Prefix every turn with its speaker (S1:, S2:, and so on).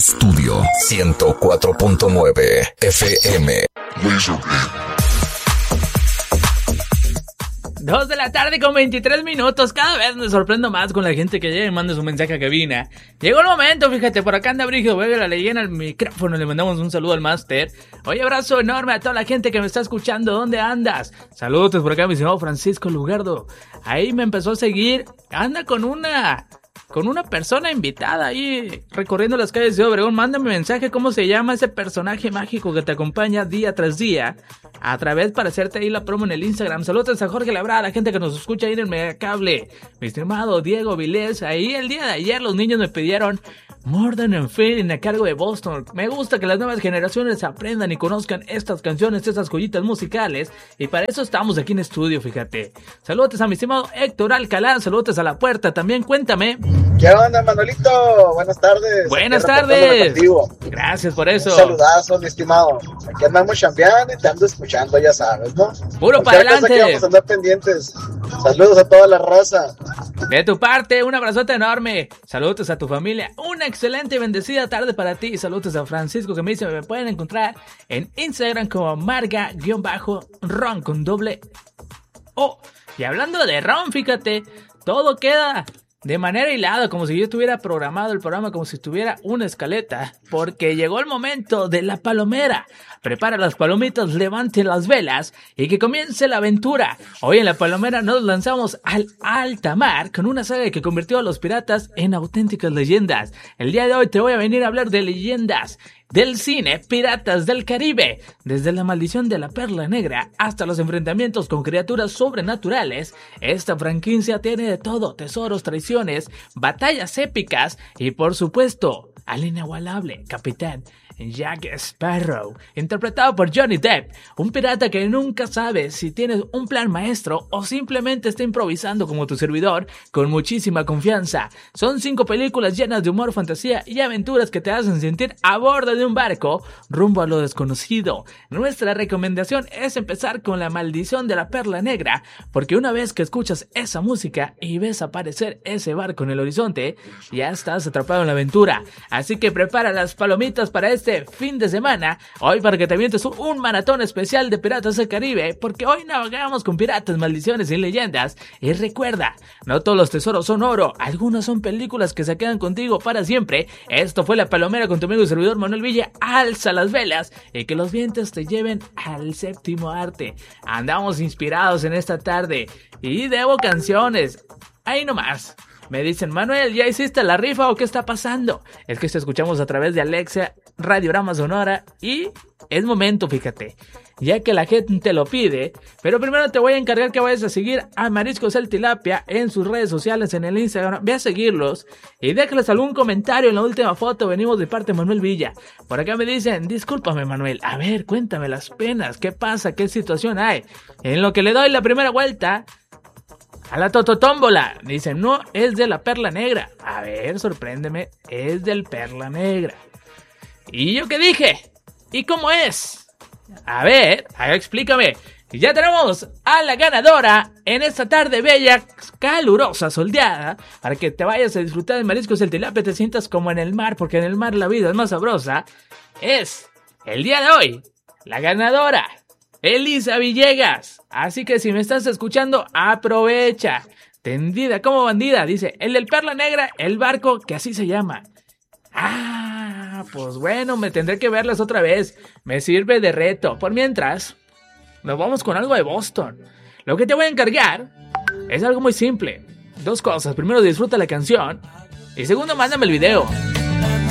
S1: Estudio 104.9 FM.
S2: 2 de la tarde con 23 minutos. Cada vez me sorprendo más con la gente que llega y manda su mensaje a cabina. Llegó el momento, fíjate, por acá anda Brígido Vega, la leyenda al micrófono. Le mandamos un saludo al máster. Oye, abrazo enorme a toda la gente que me está escuchando. ¿Dónde andas? Saludos por acá, mi señor Francisco Lugardo. Ahí me empezó a seguir. Anda con una persona invitada ahí recorriendo las calles de Obregón. Mándame mensaje cómo se llama ese personaje mágico que te acompaña día tras día a través para hacerte ahí la promo en el Instagram. Saludos a Jorge Labrada, la gente que nos escucha ahí en el Megacable. Mi estimado Diego Vilés, ahí el día de ayer los niños me pidieron More Than a Feeling a cargo de Boston. Me gusta que las nuevas generaciones aprendan y conozcan estas canciones, estas joyitas musicales, y para eso estamos aquí en estudio, fíjate. Saludos a mi estimado Héctor Alcalá, saludos a La Puerta. También cuéntame.
S3: ¿Qué onda, Manuelito? Buenas tardes.
S2: Buenas tardes. Gracias por eso.
S3: Un saludazo, mi estimado. Aquí andamos chambeando y te ando escuchando, ya sabes, ¿no?
S2: Puro para adelante.
S3: Que vamos a andar pendientes. Saludos a toda la raza.
S2: De tu parte, un abrazote enorme. Saludos a tu familia. Una excelente y bendecida tarde para ti. Saludos a Francisco que me dice, me pueden encontrar en Instagram como marga_ron con doble O. Y hablando de ron, fíjate, todo queda de manera hilada, como si yo estuviera programado el programa, como si tuviera una escaleta, porque llegó el momento de la palomera. Prepara las palomitas, levante las velas y que comience la aventura. Hoy en la palomera nos lanzamos al alta mar con una saga que convirtió a los piratas en auténticas leyendas. El día de hoy te voy a venir a hablar de leyendas del cine, Piratas del Caribe, desde la maldición de la Perla Negra hasta los enfrentamientos con criaturas sobrenaturales. Esta franquicia tiene de todo: tesoros, traiciones, batallas épicas y por supuesto al inigualable Capitán Jack Sparrow, interpretado por Johnny Depp, un pirata que nunca sabe si tienes un plan maestro o simplemente está improvisando como tu servidor con muchísima confianza. Son 5 películas llenas de humor, fantasía y aventuras que te hacen sentir a bordo de un barco rumbo a lo desconocido. Nuestra recomendación es empezar con La Maldición de la Perla Negra, porque una vez que escuchas esa música y ves aparecer ese barco en el horizonte, ya estás atrapado en la aventura. Así que prepara las palomitas para este fin de semana, hoy para que te avientes un maratón especial de Piratas del Caribe, porque hoy navegamos con piratas, maldiciones y leyendas. Y recuerda, no todos los tesoros son oro, algunos son películas que se quedan contigo para siempre. Esto fue La Palomera con tu amigo y servidor Manuel Villa. Alza las velas y que los vientos te lleven al séptimo arte. Andamos inspirados en esta tarde y debo canciones, ahí nomás. Me dicen, Manuel, ¿ya hiciste la rifa o qué está pasando? Es que te escuchamos a través de Alexa, Radiorama Sonora, y es momento, fíjate, ya que la gente lo pide. Pero primero te voy a encargar que vayas a seguir a Mariscos El Tilapia en sus redes sociales, en el Instagram. Ve a seguirlos y déjales algún comentario en la última foto. Venimos de parte de Manuel Villa. Por acá me dicen, discúlpame, Manuel, a ver, cuéntame las penas, ¿qué pasa? ¿Qué situación hay? En lo que le doy la primera vuelta a la tototómbola, dicen, no, es de la Perla Negra. A ver, sorpréndeme, es del Perla Negra. ¿Y yo qué dije? ¿Y cómo es? A ver, explícame. Ya tenemos a la ganadora en esta tarde bella, calurosa, soleada, para que te vayas a disfrutar de Mariscos El Tilapia, te sientas como en el mar, porque en el mar la vida es más sabrosa. Es, el día de hoy, la ganadora, Elisa Villegas. Así que si me estás escuchando, aprovecha. Tendida como bandida, dice, el del Perla Negra, el barco que así se llama. Pues bueno, me tendré que verlas otra vez. Me sirve de reto. Por mientras, nos vamos con algo de Boston. Lo que te voy a encargar es algo muy simple. 2 cosas. Primero, disfruta la canción. Y segundo, mándame el video.